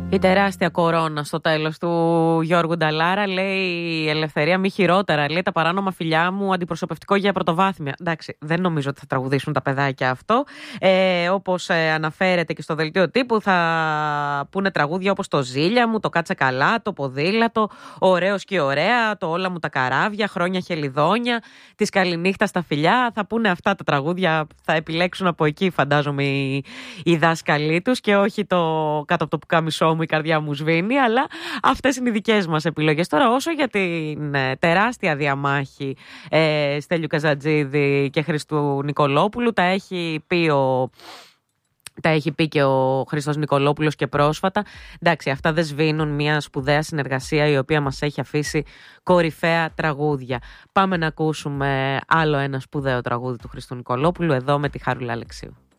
Η τεράστια κορώνα στο τέλος του Γιώργου Νταλάρα. Λέει η Ελευθερία, μη χειρότερα. Λέει τα παράνομα φιλιά μου, αντιπροσωπευτικό για πρωτοβάθμια. Εντάξει, δεν νομίζω ότι θα τραγουδήσουν τα παιδάκια αυτό. Όπως αναφέρεται και στο δελτίο τύπου, θα πούνε τραγούδια όπως το Ζήλια μου, το Κάτσε καλά, το Ποδήλατο, Ωραίος και ωραία, το Όλα μου τα καράβια, Χρόνια χελιδόνια, Της καληνύχτα στα φιλιά. Θα πούνε αυτά τα τραγούδια, θα επιλέξουν από εκεί, φαντάζομαι, οι δάσκαλοι τους και όχι το Κάτω από το πουκάμισό μου η καρδιά μου σβήνει, αλλά αυτές είναι οι δικές μας επιλογές. Τώρα, όσο για την τεράστια διαμάχη Στέλιου Καζατζίδη και Χριστού Νικολόπουλου, τα έχει πει και ο Χριστός Νικολόπουλος και πρόσφατα. Εντάξει, αυτά δεν σβήνουν μια σπουδαία συνεργασία η οποία μας έχει αφήσει κορυφαία τραγούδια. Πάμε να ακούσουμε άλλο ένα σπουδαίο τραγούδι του Χριστού Νικολόπουλου εδώ με τη Χαρούλα Αλεξίου.